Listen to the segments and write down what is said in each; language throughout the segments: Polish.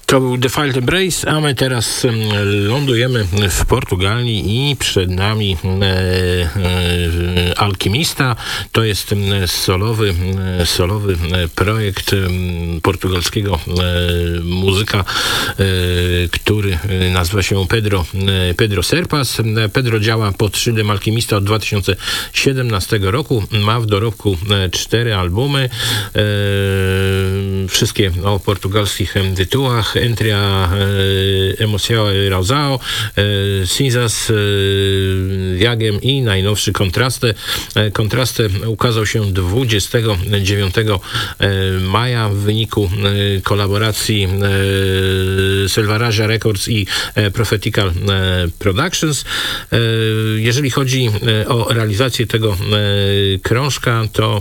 To był Defiled Embrace, a my teraz lądujemy w Portugalii i przed nami Alchemista. To jest solowy projekt portugalskiego muzyka, który nazywa się Pedro Serpas. Pedro działa pod szyldem Alchemista od 2017 roku. Ma w dorobku 4 albumy, wszystkie o portugalskich tytułach. Entria Emoção Rausao, Cinzas, Viagem i najnowszy Kontraste ukazał się 29 maja w wyniku kolaboracji Selvaraja Records i Prophetical Productions. Jeżeli chodzi o realizację tego krążka, to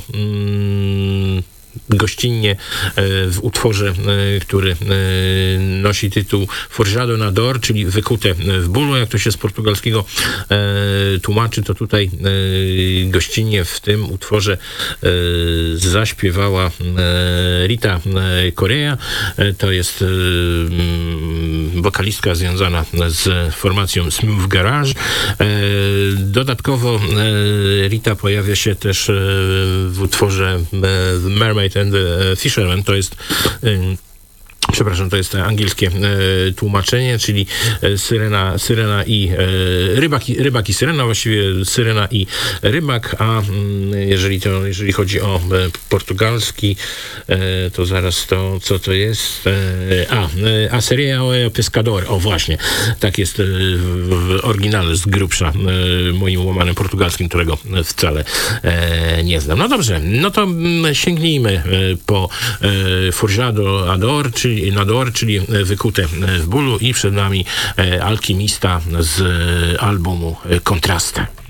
gościnnie w utworze, który nosi tytuł Forjado na Dor, czyli wykute w bólu, jak to się z portugalskiego tłumaczy, to tutaj gościnnie w tym utworze zaśpiewała Rita Correa. To jest wokalistka związana z formacją Smooth Garage. Dodatkowo Rita pojawia się też w utworze Mermaid and the Fisherman. To jest to jest angielskie tłumaczenie, czyli syrena i rybak i syrena, właściwie syrena i rybak, a jeżeli chodzi o portugalski, to zaraz to, co to jest? A seria o pescador. O właśnie, tak jest w oryginale z grubsza, moim łamanym portugalskim, którego wcale nie znam. No dobrze, no to sięgnijmy po Forjado na Dor, czyli wykute w bólu, i przed nami Alchemista z albumu Kontraste.